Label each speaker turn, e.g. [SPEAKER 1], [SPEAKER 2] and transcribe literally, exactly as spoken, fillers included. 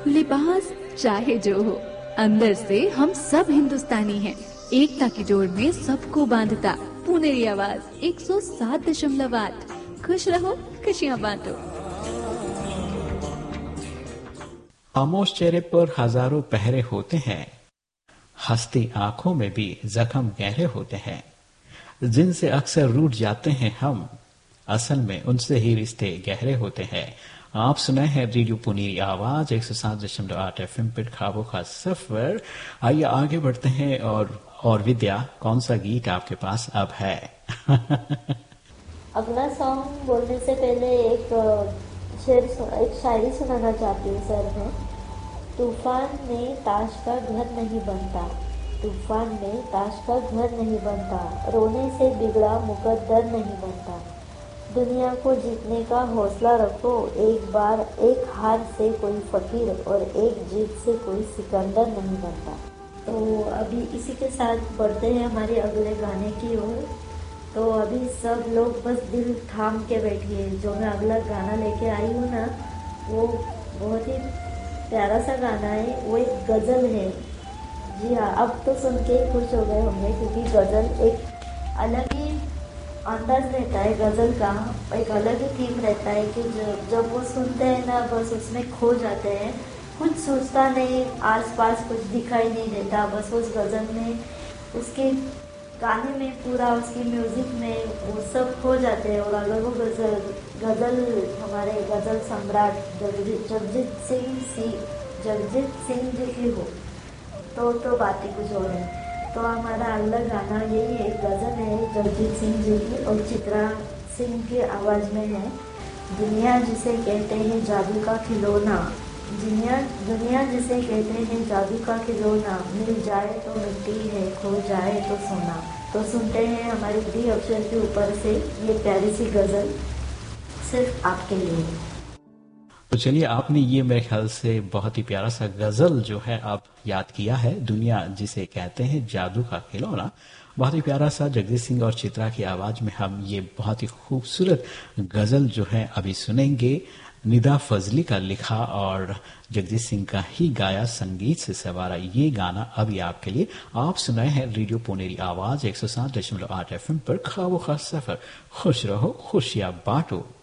[SPEAKER 1] लिबास चाहे जो हो, अंदर से हम सब हिंदुस्तानी हैं। एकता की जोड़ में सबको बांधता पुनेरी आवाज एक सौ सात दशमलव आठ। खुश रहो, खुशियाँ बांटो।
[SPEAKER 2] खामोश चेहरे पर हजारों पहरे होते हैं, हंसती आंखों में भी जख्म गहरे होते हैं, जिनसे अक्सर रूठ जाते हैं हम, असल में उनसे ही रिश्ते गहरे होते हैं। आप सुनाए हैं रेडियो पुनेरी आवाज एक सौ सात दशमलव आठ एफ एम पर ख्वाबों का सफर। आइए आगे बढ़ते हैं। और और विद्या, कौन सा गीत आपके पास अब है?
[SPEAKER 3] अगला सॉन्ग बोलने से पहले एक शेर एक शायरी सुनाना चाहती हूँ सर मैं। तूफान में ताश का घर नहीं बनता, तूफान में ताश का घर नहीं बनता, रोने से बिगड़ा मुकद्दर नहीं बनता। दुनिया को जीतने का हौसला रखो, एक बार एक हार से कोई फकीर और एक जीत से कोई सिकंदर नहीं बनता। तो अभी इसी के साथ बढ़ते हैं हमारे अगले गाने की ओर। तो अभी सब लोग बस दिल थाम के बैठिए। जो मैं अगला गाना लेके आई हूँ ना, वो बहुत ही प्यारा सा गाना है। वो एक गज़ल है। जी हाँ, अब तो सुन के ही खुश हो गए होंगे, क्योंकि गज़ल एक अलग ही अंदाज रहता है। गज़ल का एक अलग ही थीम रहता है कि जब वो सुनते हैं ना, बस उसमें खो जाते हैं। कुछ सोचता नहीं, आसपास कुछ दिखाई नहीं देता, बस उस गज़ल में, उसके गाने में, पूरा उसकी म्यूज़िक में वो सब खो जाते हैं। और अगर वो गज़ल गज़ल हमारे गज़ल सम्राट जगजीत जगजीत सिंह सी जगजीत सिंह जी की हो तो तो बात ही कुछ और है। तो हमारा अगला गाना यही एक गज़ल है जगजीत सिंह जी की और चित्रा सिंह की आवाज़ में है। दुनिया जिसे कहते हैं जादू का खिलौना, दुनिया दुनिया जिसे कहते हैं जादू का खिलौना, मिल जाए तो मिट्टी है, खो जाए तो सोना। तो सुनते हैं हमारी डी अक्षर के ऊपर से ये प्यारी सी गज़ल सिर्फ आपके लिए।
[SPEAKER 2] तो चलिए, आपने ये मेरे ख्याल से बहुत ही प्यारा सा गजल जो है आप याद किया है, दुनिया जिसे कहते हैं जादू का खिलौना। बहुत ही प्यारा सा जगजीत सिंह और चित्रा की आवाज में हम ये बहुत ही खूबसूरत गजल जो है अभी सुनेंगे। निदा फजली का लिखा और जगजीत सिंह का ही गाया संगीत से सवारा ये गाना अभी आपके लिए। आप सुनाए हैं रेडियो पुनेरी आवाज एक सौ सात दशमलव आठ एफ एम पर ख्वाबों का सफर। खुश रहो, खुशियां बांटो।